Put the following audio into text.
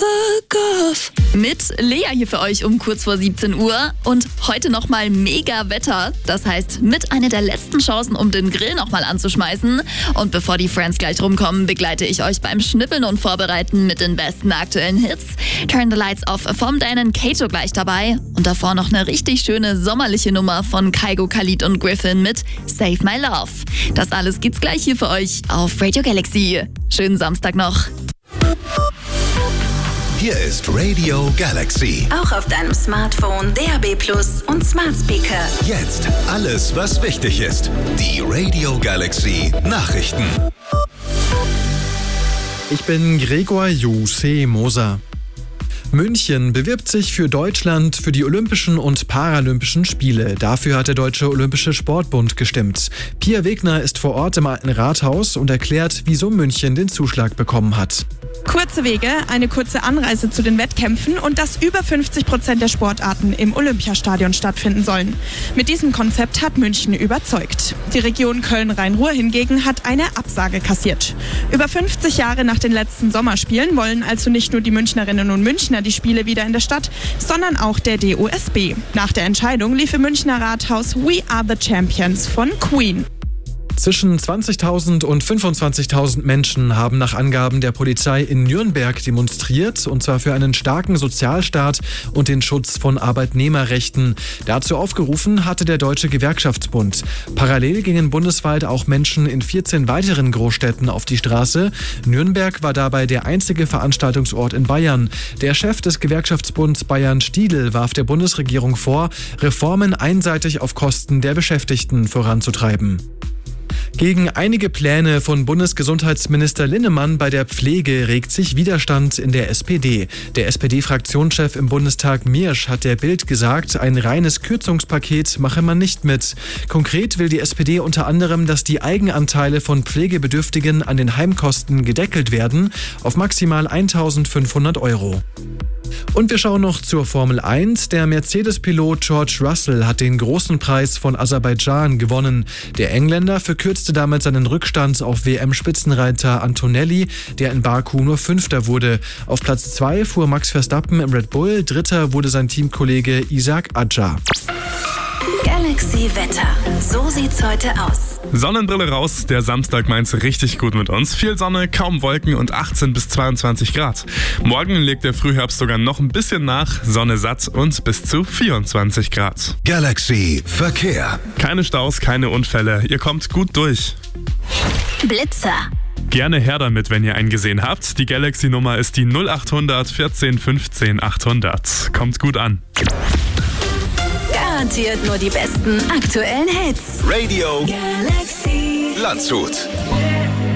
fuck off. Mit Lea hier für euch um kurz vor 17 Uhr und heute nochmal mega Wetter. Das heißt, mit einer der letzten Chancen, um den Grill nochmal anzuschmeißen. Und bevor die Friends gleich rumkommen, begleite ich euch beim Schnippeln und Vorbereiten mit den besten aktuellen Hits. Turn the Lights Off vom Dan & Kato gleich dabei. Und davor noch eine richtig schöne sommerliche Nummer von Kygo, Khalid und Griffin mit Save My Love. Das alles gibt's gleich hier für euch auf Radio Galaxy. Schönen Samstag noch. Hier ist Radio Galaxy. Auch auf deinem Smartphone, DAB+ und Smart Speaker. Jetzt alles, was wichtig ist. Die Radio Galaxy Nachrichten. Ich bin Gregor Jose Moser. München bewirbt sich für Deutschland für die Olympischen und Paralympischen Spiele. Dafür hat der Deutsche Olympische Sportbund gestimmt. Pia Wegner ist vor Ort im Alten Rathaus und erklärt, wieso München den Zuschlag bekommen hat. Kurze Wege, eine kurze Anreise zu den Wettkämpfen und dass über 50% der Sportarten im Olympiastadion stattfinden sollen. Mit diesem Konzept hat München überzeugt. Die Region Köln-Rhein-Ruhr hingegen hat eine Absage kassiert. Über 50 Jahre nach den letzten Sommerspielen wollen also nicht nur die Münchnerinnen und Münchner die Spiele wieder in der Stadt, sondern auch der DOSB. Nach der Entscheidung lief im Münchner Rathaus We Are the Champions von Queen. Zwischen 20.000 und 25.000 Menschen haben nach Angaben der Polizei in Nürnberg demonstriert, und zwar für einen starken Sozialstaat und den Schutz von Arbeitnehmerrechten. Dazu aufgerufen hatte der Deutsche Gewerkschaftsbund. Parallel gingen bundesweit auch Menschen in 14 weiteren Großstädten auf die Straße. Nürnberg war dabei der einzige Veranstaltungsort in Bayern. Der Chef des Gewerkschaftsbunds Bayern Stiedl warf der Bundesregierung vor, Reformen einseitig auf Kosten der Beschäftigten voranzutreiben. Gegen einige Pläne von Bundesgesundheitsminister Linnemann bei der Pflege regt sich Widerstand in der SPD. Der SPD-Fraktionschef im Bundestag Miersch hat der Bild gesagt, ein reines Kürzungspaket mache man nicht mit. Konkret will die SPD unter anderem, dass die Eigenanteile von Pflegebedürftigen an den Heimkosten gedeckelt werden auf maximal 1.500 €. Und wir schauen noch zur Formel 1. Der Mercedes-Pilot George Russell hat den großen Preis von Aserbaidschan gewonnen. Der Engländer verkürzte damit seinen Rückstand auf WM-Spitzenreiter Antonelli, der in Baku nur Fünfter wurde. Auf Platz 2 fuhr Max Verstappen im Red Bull, Dritter wurde sein Teamkollege Isaac Adjar. Galaxy Wetter. So sieht's heute aus. Sonnenbrille raus, der Samstag meint's richtig gut mit uns. Viel Sonne, kaum Wolken und 18 bis 22 Grad. Morgen legt der Frühherbst sogar noch ein bisschen nach, Sonne satt und bis zu 24 Grad. Galaxy Verkehr. Keine Staus, keine Unfälle, ihr kommt gut durch. Blitzer. Gerne her damit, wenn ihr einen gesehen habt. Die Galaxy-Nummer ist die 0800 14 15 800. Kommt gut an. Garantiert nur die besten aktuellen Hits. Radio Galaxy. Landshut.